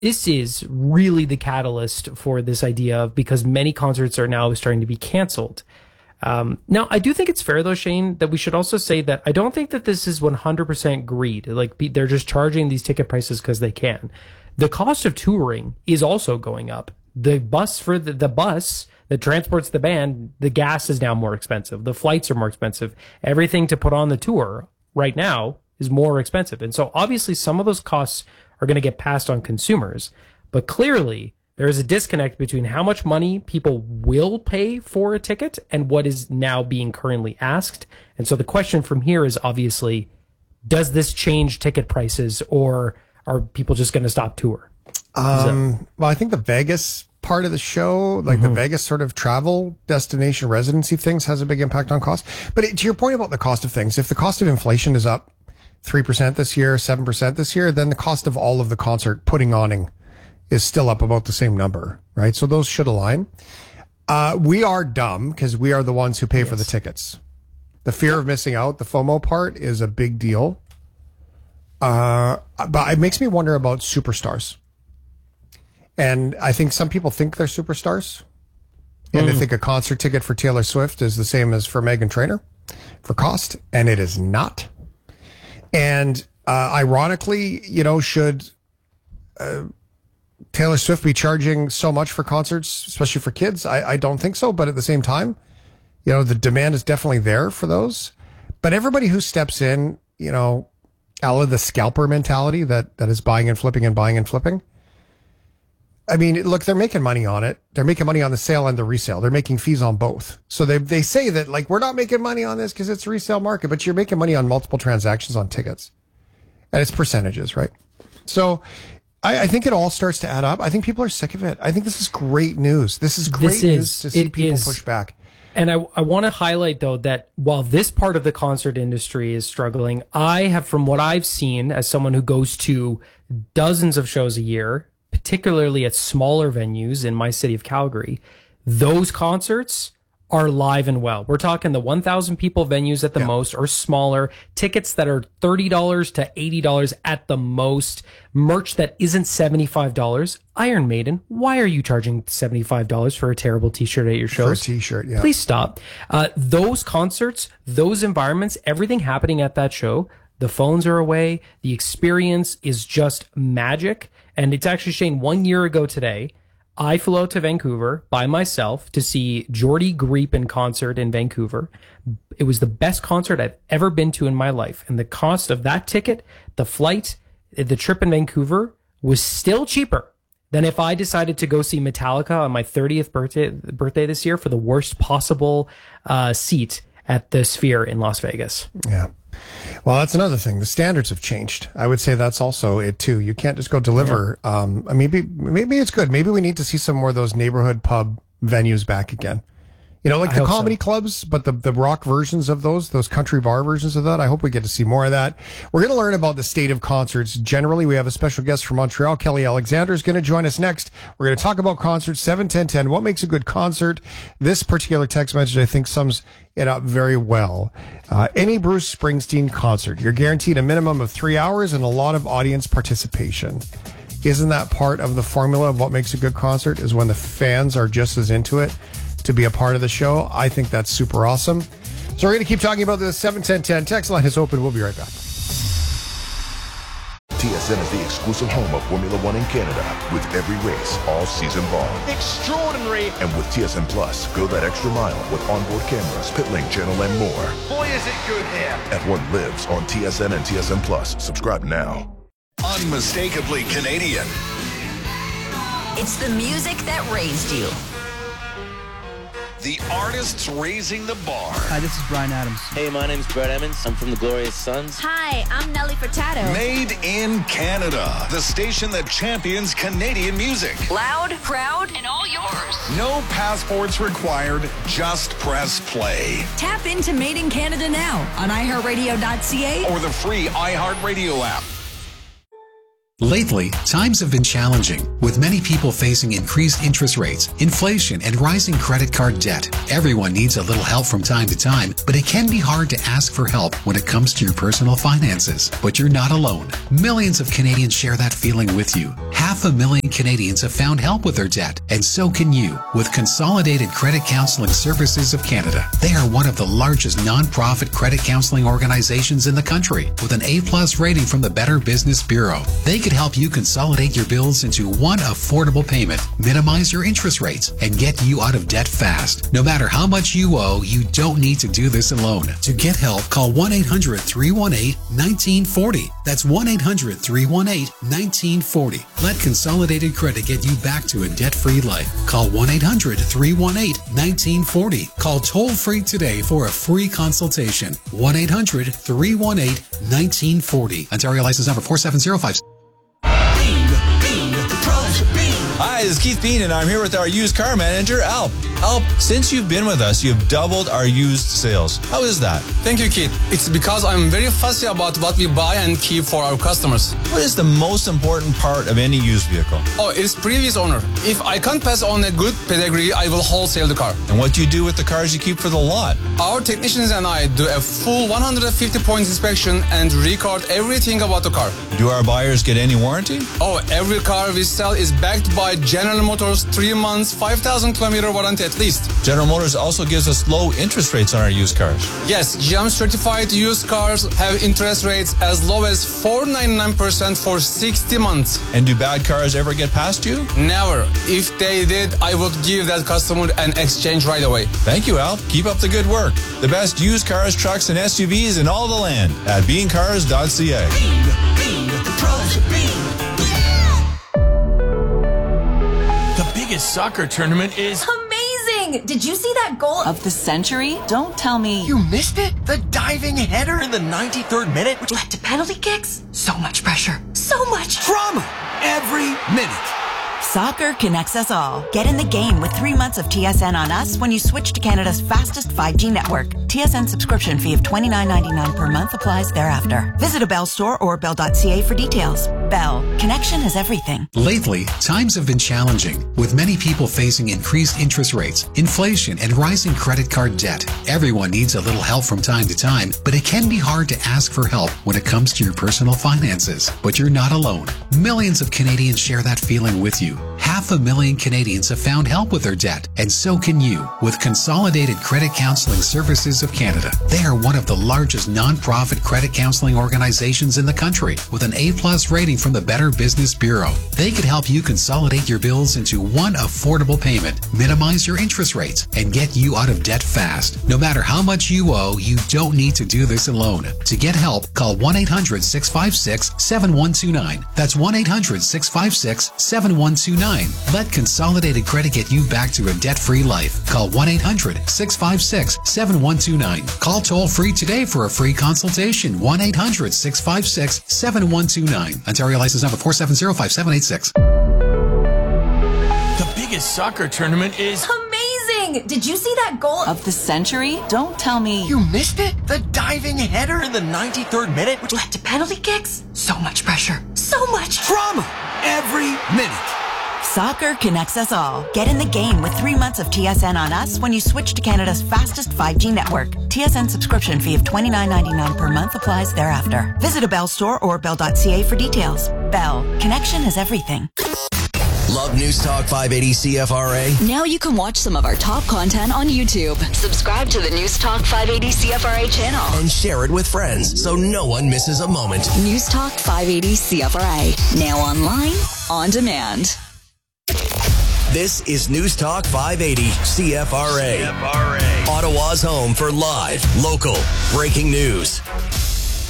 this is really the catalyst for this idea of, because many concerts are now starting to be canceled. Now, I do think it's fair, though, Shane, that we should also say that I don't think that this is 100% greed. Like, they're just charging these ticket prices because they can. The cost of touring is also going up. The bus the bus that transports the band, the gas is now more expensive. The flights are more expensive. Everything to put on the tour right now is more expensive. And so obviously some of those costs are going to get passed on consumers. But clearly there is a disconnect between how much money people will pay for a ticket and what is now being currently asked. And so the question from here is obviously, does this change ticket prices, or are people just going to stop tour? Well, I think the Vegas part of the show, like the Vegas sort of travel destination residency things, has a big impact on cost. But to your point about the cost of things, if the cost of inflation is up 3% this year, 7% this year, then the cost of all of the concert putting oning is still up about the same number, right? So those should align. We are dumb because we are the ones who pay for the tickets. The fear of missing out, the FOMO part, is a big deal. But it makes me wonder about superstars. And I think some people think they're superstars. And they think a concert ticket for Taylor Swift is the same as for Meghan Trainor for cost. And it is not. And ironically, should Taylor Swift be charging so much for concerts, especially for kids? I don't think so. But at the same time, the demand is definitely there for those. But everybody who steps in, out of the scalper mentality that is buying and flipping and buying and flipping. I mean, look, they're making money on it. They're making money on the sale and the resale. They're making fees on both. So they say that, like, we're not making money on this because it's a resale market, but you're making money on multiple transactions on tickets. And it's percentages, right? So I think it all starts to add up. I think people are sick of it. I think this is great news. This is great news to see people push back. And I want to highlight, though, that while this part of the concert industry is struggling, I have, from what I've seen as someone who goes to dozens of shows a year, particularly at smaller venues in my city of Calgary, those concerts are live and well. We're talking the 1,000 people venues at the most, or smaller, tickets that are $30 to $80 at the most, merch that isn't $75. Iron Maiden, why are you charging $75 for a terrible t-shirt at your shows? For a t-shirt, yeah. Please stop. Those concerts, those environments, everything happening at that show, the phones are away. The experience is just magic. And it's actually, Shane, 1 year ago today, I flew out to Vancouver by myself to see Jordy Griep in concert in Vancouver. It was the best concert I've ever been to in my life. And the cost of that ticket, the flight, the trip in Vancouver was still cheaper than if I decided to go see Metallica on my 30th birthday this year for the worst possible seat at the Sphere in Las Vegas. Yeah. Well, that's another thing. The standards have changed. I would say that's also it too. You can't just go deliver. Maybe it's good. Maybe we need to see some more of those neighborhood pub venues back again. Like the comedy clubs, but the rock versions of those country bar versions of that. I hope we get to see more of that. We're going to learn about the state of concerts. Generally, we have a special guest from Montreal. Kelly Alexander is going to join us next. We're going to talk about concerts, 7-10-10. What makes a good concert? This particular text message, I think, sums it up very well. Any Bruce Springsteen concert, you're guaranteed a minimum of 3 hours and a lot of audience participation. Isn't that part of the formula of what makes a good concert, is when the fans are just as into it to be a part of the show? I think that's super awesome. So we're going to keep talking about this. 7-10-10 text line is open. We'll be right back. TSN is the exclusive home of Formula One in Canada, with every race all season long. Extraordinary. And with TSN Plus, go that extra mile with onboard cameras, pit lane channel, and more. Boy, is it good here. F1 lives on TSN and TSN Plus. Subscribe now. Unmistakably Canadian. It's the music that raised you. The artists raising the bar. Hi, this is Brian Adams. Hey, my name's Brett Emmons. I'm from the Glorious Sons. Hi, I'm Nelly Furtado. Made in Canada. The station that champions Canadian music. Loud, proud, and all yours. No passports required. Just press play. Tap into Made in Canada now on iHeartRadio.ca or the free iHeartRadio app. Lately, times have been challenging, with many people facing increased interest rates, inflation, and rising credit card debt. Everyone needs a little help from time to time, but it can be hard to ask for help when it comes to your personal finances. But you're not alone. Millions of Canadians share that feeling with you. 500,000 Canadians have found help with their debt, and so can you with Consolidated Credit Counseling Services of Canada. They are one of the largest non-profit credit counseling organizations in the country, with an A+ rating from the Better Business Bureau. They could help you consolidate your bills into one affordable payment, minimize your interest rates, and get you out of debt fast. No matter how much you owe, you don't need to do this alone. To get help, call 1-800-318-1940. That's 1-800-318-1940. Let Consolidated Credit get you back to a debt-free life. Call 1-800-318-1940. Call toll-free today for a free consultation. 1-800-318-1940. Ontario license number 47056. Hi, this is Keith Bean, and I'm here with our used car manager, Alp. Alp, since you've been with us, you've doubled our used sales. How is that? Thank you, Keith. It's because I'm very fussy about what we buy and keep for our customers. What is the most important part of any used vehicle? Oh, it's previous owner. If I can't pass on a good pedigree, I will wholesale the car. And what do you do with the cars you keep for the lot? Our technicians and I do a full 150-point inspection and record everything about the car. Do our buyers get any warranty? Oh, every car we sell is backed by General Motors 3 months, 5,000 kilometer warranty at least. General Motors also gives us low interest rates on our used cars. Yes, GM certified used cars have interest rates as low as 4.99% for 60 months. And do bad cars ever get past you? Never. If they did, I would give that customer an exchange right away. Thank you, Al. Keep up the good work. The best used cars, trucks, and SUVs in all the land at beancars.ca. The biggest soccer tournament is amazing! Did you see that goal of the century? Don't tell me you missed it. The diving header in the 93rd minute, which led to penalty kicks. So much pressure, so much drama every minute. Soccer connects us all. Get in the game with 3 months of TSN on us when you switch to Canada's fastest 5G network. TSN subscription fee of $29.99 per month applies thereafter. Visit a Bell store or bell.ca for details. Bell. Connection is everything. Lately, times have been challenging, with many people facing increased interest rates, inflation, and rising credit card debt. Everyone needs a little help from time to time, but it can be hard to ask for help when it comes to your personal finances. But you're not alone. Millions of Canadians share that feeling with you. 500,000 Canadians have found help with their debt, and so can you with Consolidated Credit Counseling Services of Canada. They are one of the largest non-profit credit counseling organizations in the country, with an A+ rating from the Better Business Bureau. They could help you consolidate your bills into one affordable payment, minimize your interest rates, and get you out of debt fast. No matter how much you owe, you don't need to do this alone. To get help, call 1-800-656-7129. That's 1-800-656-7129. Let Consolidated Credit get you back to a debt-free life. Call 1-800-656-7129. Call toll-free today for a free consultation. 1-800-656-7129. Ontario license number 4705786. The biggest soccer tournament is amazing! Did you see that goal of the century? Don't tell me you missed it. The diving header in the 93rd minute, which led to penalty kicks. So much pressure, so much drama every minute. Soccer connects us all. Get in the game with 3 months of TSN on us when you switch to Canada's fastest 5G network. TSN subscription fee of $29.99 per month applies thereafter. Visit a Bell store or bell.ca for details. Bell. Connection is everything. Love News Talk 580 CFRA? Now you can watch some of our top content on YouTube. Subscribe to the News Talk 580 CFRA channel. And share it with friends so no one misses a moment. News Talk 580 CFRA. Now online, on demand. This is News Talk 580 CFRA. Ottawa's home for live, local, breaking news.